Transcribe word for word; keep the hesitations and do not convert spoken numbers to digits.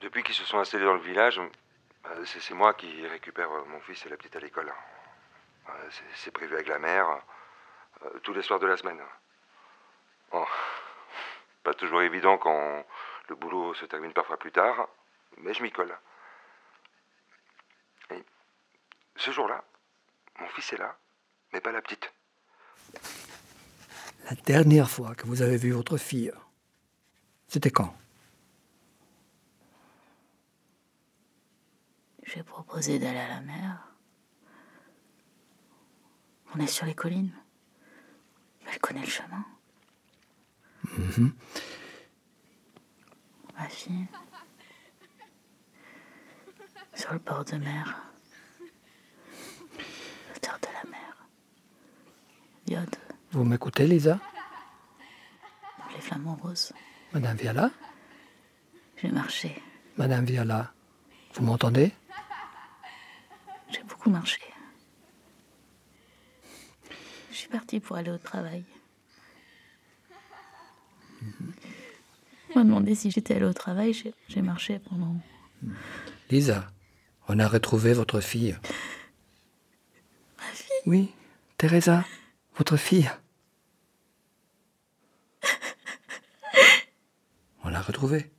Depuis qu'ils se sont installés dans le village, c'est, c'est moi qui récupère mon fils et la petite à l'école. C'est, c'est prévu avec la mère, euh, tous les soirs de la semaine. Bon, pas toujours évident quand le boulot se termine parfois plus tard, mais je m'y colle. Et ce jour-là, mon fils est là, mais pas la petite. La dernière fois que vous avez vu votre fille, c'était quand? J'ai proposé d'aller à la mer. On est sur les collines. Elle connaît le chemin. Mmh. Ma fille. Sur le bord de mer. L'auteur de la mer. Iode. Vous m'écoutez, Lisa? Les flamants roses. Madame Viala? J'ai marché. Madame Viala, vous m'entendez? J'ai beaucoup marché. Je suis partie pour aller au travail. Mmh. On m'a demandé si j'étais allée au travail. J'ai, j'ai marché pendant... Lisa, on a retrouvé votre fille. Ma fille? Oui, Teresa, votre fille. On l'a retrouvée.